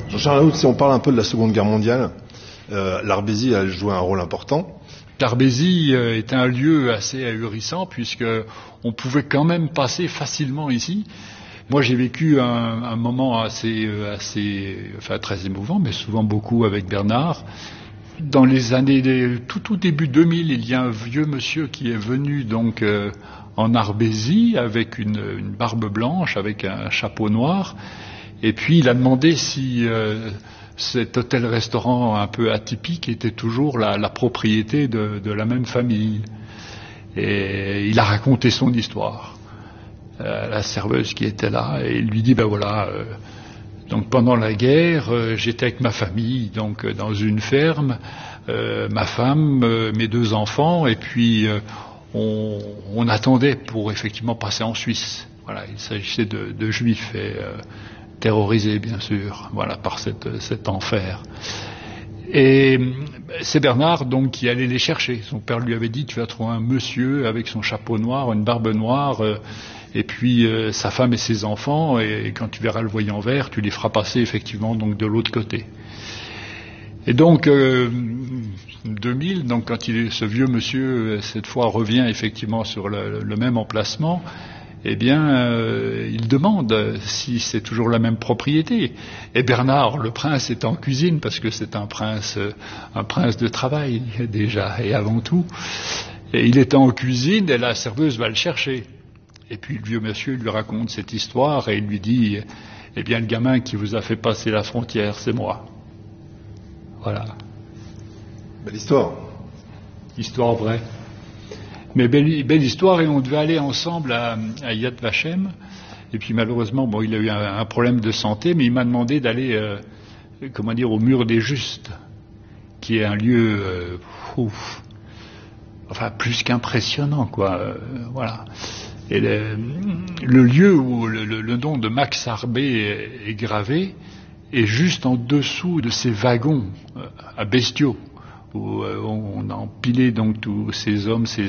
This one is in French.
Jean-Charles Raoult, si on parle un peu de la Seconde Guerre mondiale, l'Arbésie a joué un rôle important. L'Arbésie était un lieu assez ahurissant puisque on pouvait quand même passer facilement ici. Moi, j'ai vécu un moment très émouvant, mais souvent beaucoup avec Bernard. Dans les années, tout début 2000, il y a un vieux monsieur qui est venu donc en Arbésie avec une barbe blanche, avec un chapeau noir. Et puis il a demandé si cet hôtel-restaurant un peu atypique était toujours la propriété de la même famille. Et il a raconté son histoire à la serveuse qui était là, et il lui dit donc pendant la guerre, j'étais avec ma famille, donc dans une ferme, ma femme, mes 2 enfants, et puis on attendait pour effectivement passer en Suisse. Voilà, il s'agissait de juifs terrorisés, bien sûr, par cet enfer. Et c'est Bernard donc qui allait les chercher. Son père lui avait dit: tu vas trouver un monsieur avec son chapeau noir, une barbe noire, et puis sa femme et ses enfants, et quand tu verras le voyant vert, tu les feras passer effectivement donc de l'autre côté. Et donc 2000, donc quand ce vieux monsieur cette fois revient effectivement sur le même emplacement, eh bien, il demande si c'est toujours la même propriété. Et Bernard, le prince, est en cuisine parce que c'est un prince de travail déjà et avant tout. Et il est en cuisine et la serveuse va le chercher. Et puis le vieux monsieur lui raconte cette histoire et il lui dit: eh bien, le gamin qui vous a fait passer la frontière, c'est moi. Voilà. Belle histoire. Histoire vraie. Mais belle histoire, et on devait aller ensemble à Yad Vashem. Et puis malheureusement, il a eu un problème de santé, mais il m'a demandé d'aller, au Mur des Justes, qui est un lieu, plus qu'impressionnant, quoi. Voilà. Et le lieu où le nom de Max Arbé est gravé est juste en dessous de ces wagons à bestiaux, où on a empilé donc tous ces hommes, ces